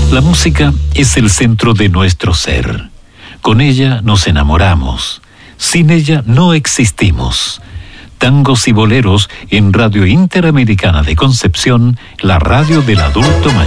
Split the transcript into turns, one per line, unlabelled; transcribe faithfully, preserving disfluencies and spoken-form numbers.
La música es el centro de nuestro ser. Con ella nos enamoramos. Sin ella no existimos. Tangos y boleros en Radio Interamericana de Concepción, la radio del adulto mayor.